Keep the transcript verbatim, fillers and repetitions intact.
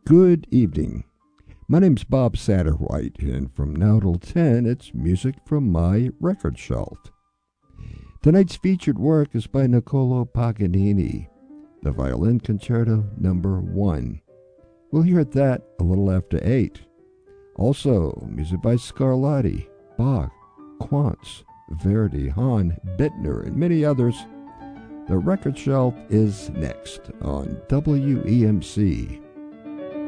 Good evening. My name's Bob Satterwhite, and from now till ten, it's music from my record shelf. Tonight's featured work is by Niccolò Paganini, the Violin Concerto Number One. We'll hear that a little after eight. Also, music by Scarlatti, Bach, Quantz, Verdi, Hahn, Bittner, and many others. The record shelf is next on W E M C.